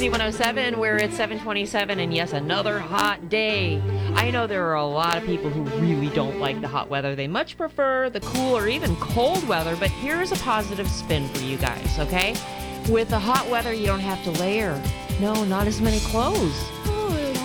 Z107, where it's 7:27, and yes, another hot day. I know there are a lot of people who really don't like the hot weather. They much prefer the cool or even cold weather, but here's a positive spin for you guys, okay? With the hot weather, you don't have to layer. No, not as many clothes.